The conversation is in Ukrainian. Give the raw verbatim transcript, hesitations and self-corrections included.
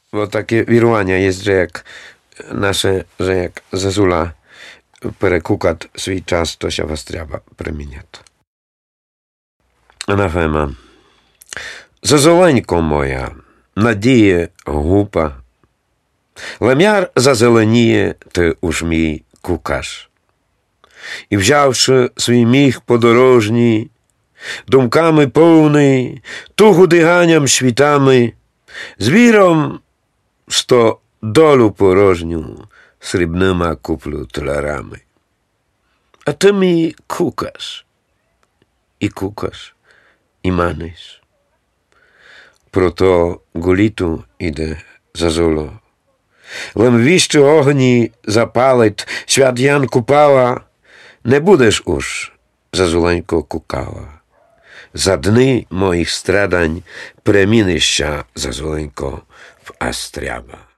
Bo takie wirування jest, że jak nasze, że jak Zezula perekukat swój czas, to się was trzeba premieniać. Анафема. Зозуленько моя, надіє гупа, лем'яр зазеленіє, ти уж мій кукаш. І взявши свій міг подорожній, думками повний, тугу диганням світами, з віром сто долю порожню срібнима куплю таларами. А ти мій кукаш, і кукаш, і маниш. Прото гуліту іде Зазуло. Лем віщо огні запалить, свят Ян Купала, не будеш уж, Зазуленько, кукала. За дни моїх страдань премінища, Зазуленько, в астряба.